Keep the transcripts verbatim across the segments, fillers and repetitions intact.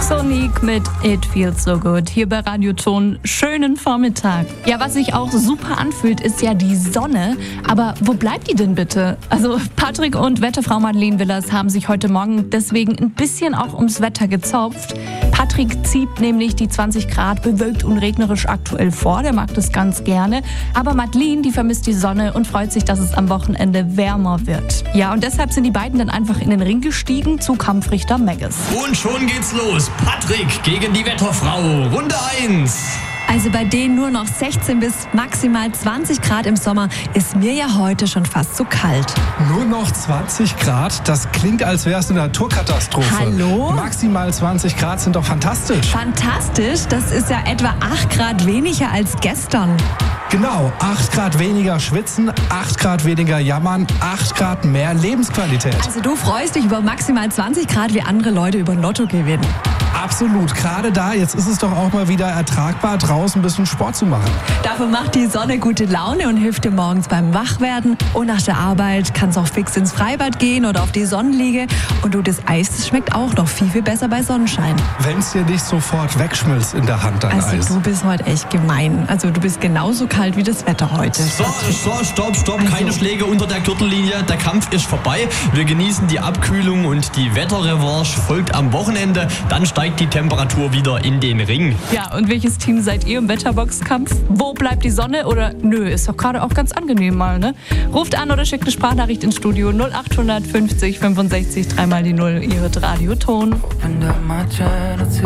Sonic mit It Feels So Good hier bei Radio Ton. Schönen Vormittag. Ja, was sich auch super anfühlt, ist ja die Sonne. Aber wo bleibt die denn bitte? Also Patrick und Wetterfrau Madeleine Willers haben sich heute Morgen deswegen ein bisschen auch ums Wetter gezopft. Patrick zieht nämlich die zwanzig Grad bewölkt und regnerisch aktuell vor. Der mag das ganz gerne. Aber Madeleine, die vermisst die Sonne und freut sich, dass es am Wochenende wärmer wird. Ja, und deshalb sind die beiden dann einfach in den Ring gestiegen zu Kampfrichter Megges. Und schon geht's los. Patrick gegen die Wetterfrau. Runde eins. Also bei denen nur noch sechzehn bis maximal zwanzig Grad im Sommer ist mir ja heute schon fast zu kalt. Nur noch zwanzig Grad? Das klingt, als wäre es eine Naturkatastrophe. Hallo? Maximal zwanzig Grad sind doch fantastisch. Fantastisch? Das ist ja etwa acht Grad weniger als gestern. Genau, acht Grad weniger schwitzen, acht Grad weniger jammern, acht Grad mehr Lebensqualität. Also du freust dich über maximal zwanzig Grad, wie andere Leute über Lotto gewinnen. Absolut, gerade da, jetzt ist es doch auch mal wieder ertragbar, draußen ein bisschen Sport zu machen. Dafür macht die Sonne gute Laune und hilft dir morgens beim Wachwerden. Und nach der Arbeit kannst du auch fix ins Freibad gehen oder auf die Sonnenliege. Und du, das Eis, das schmeckt auch noch viel, viel besser bei Sonnenschein. Wenn es dir nicht sofort wegschmilzt in der Hand, dein also, Eis. Also du bist heute echt gemein. Also du bist genauso kalt wie das Wetter heute. So, so, stopp, stopp, also. Keine Schläge unter der Gürtellinie. Der Kampf ist vorbei. Wir genießen die Abkühlung und die Wetterrevanche folgt am Wochenende. Dann steigt die Temperatur wieder in den Ring. Ja, und welches Team seid ihr im Wetterboxkampf? Wo bleibt die Sonne? Oder nö, ist doch gerade auch ganz angenehm mal, ne? Ruft an oder schickt eine Sprachnachricht ins Studio null acht fünfzig fünfundsechzig dreimal die null. Ihr hört Radio Ton.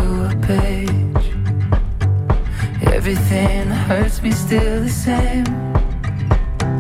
Everything hurts me still the same.